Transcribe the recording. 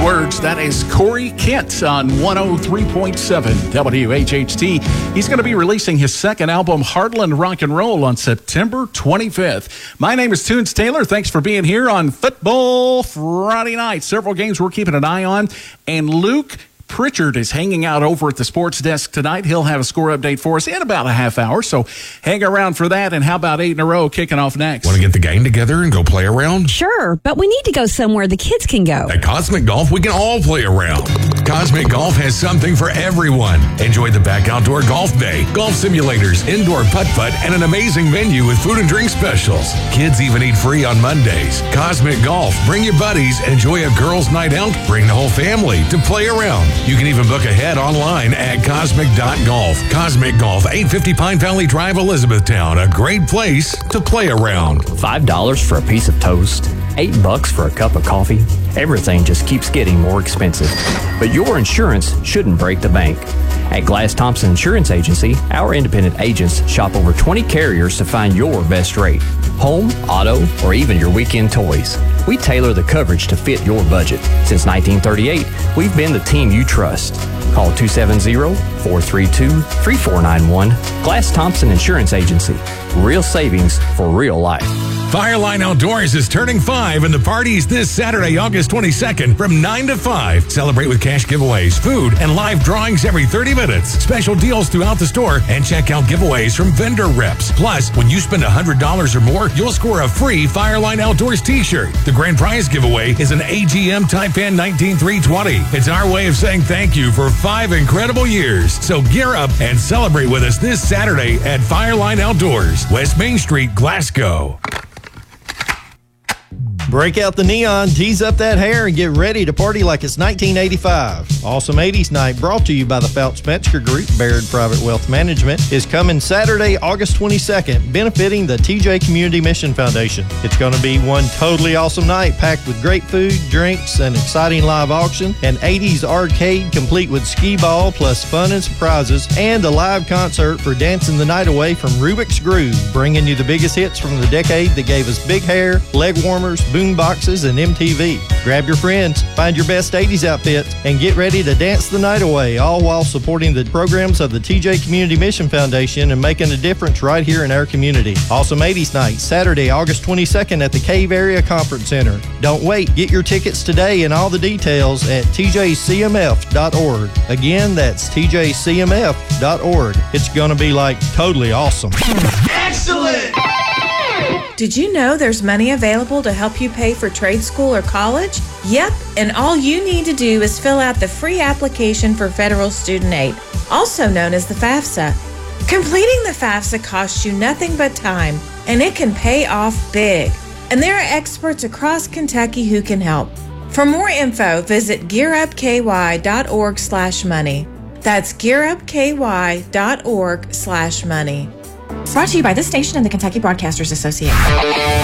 words. That is Corey Kent on 103.7 WHHT. He's going to be releasing his second album, Heartland Rock and Roll, on September 25th. My name is Toons Taylor. Thanks for being here on Football Friday night. Several games we're keeping an eye on. And Luke Pritchard is hanging out over at the sports desk tonight. He'll have a score update for us in about a half hour, so hang around for that. And how about 8 in a row kicking off next? Want to get the gang together and go play around? Sure, but we need to go somewhere the kids can go. At Cosmic Golf, we can all play around. Cosmic Golf has something for everyone. Enjoy the back outdoor golf day, golf simulators, indoor putt-putt, and an amazing menu with food and drink specials. Kids even eat free on Mondays. Cosmic Golf. Bring your buddies. Enjoy a girls' night out. Bring the whole family to play around. You can even book ahead online at cosmic.golf. Cosmic Golf, 850 Pine Valley Drive, Elizabethtown. A great place to play around. $5 for a piece of toast, $8 for a cup of coffee. Everything just keeps getting more expensive. But your insurance shouldn't break the bank. At Glass Thompson Insurance Agency, our independent agents shop over 20 carriers to find your best rate. Home, auto, or even your weekend toys. We tailor the coverage to fit your budget. Since 1938, we've been the team you trust. Call 270-432-3491. Glass Thompson Insurance Agency. Real savings for real life. Fireline Outdoors is turning 5, and the party's this Saturday, August 22nd from 9 to 5. Celebrate with cash giveaways, food, and live drawings every 30 minutes. Special deals throughout the store, and check out giveaways from vendor reps. Plus, when you spend $100 or more, you'll score a free Fireline Outdoors t-shirt. The grand prize giveaway is an AGM Taipan 19320. It's our way of saying thank you for 5 incredible years. So gear up and celebrate with us this Saturday at Fireline Outdoors, West Main Street, Glasgow. Break out the neon, tease up that hair, and get ready to party like it's 1985. Awesome 80s Night, brought to you by the Phelps Metzger Group, Baird Private Wealth Management, is coming Saturday, August 22nd, benefiting the TJ Community Mission Foundation. It's going to be one totally awesome night, packed with great food, drinks, an exciting live auction, an 80s arcade complete with skee ball, plus fun and surprises, and a live concert for Dancing the Night Away from Rubik's Groove, bringing you the biggest hits from the decade that gave us big hair, leg warmers, boom boxes, and MTV. Grab your friends, find your best 80s outfits, and get ready to dance the night away, all while supporting the programs of the TJ Community Mission Foundation and making a difference right here in our community. Awesome 80s Night, Saturday, August 22nd at the Cave Area Conference Center. Don't wait. Get your tickets today and all the details at tjcmf.org. Again, that's tjcmf.org. It's going to be like totally awesome. Excellent! Did you know there's money available to help you pay for trade school or college? Yep, and all you need to do is fill out the free application for federal student aid, also known as the FAFSA. Completing the FAFSA costs you nothing but time, and it can pay off big. And there are experts across Kentucky who can help. For more info, visit gearupky.org/money. That's gearupky.org/money. Brought to you by this station and the Kentucky Broadcasters Association.